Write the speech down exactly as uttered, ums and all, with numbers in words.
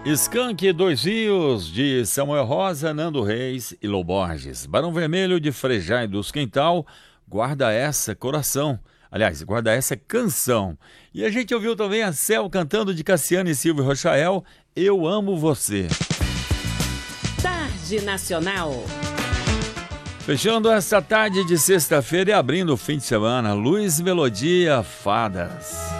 Skank, Dois Rios, de Samuel Rosa, Nando Reis e Lô Borges. Barão Vermelho, de Frejá e dos Quintal, Guarda Essa Coração. Aliás, Guarda Essa Canção. E a gente ouviu também a Céu cantando de Cassiane Silva e Rochael, Eu Amo Você. Tarde Nacional. Fechando essa tarde de sexta-feira e abrindo o fim de semana, Luz, Melodia, Fadas.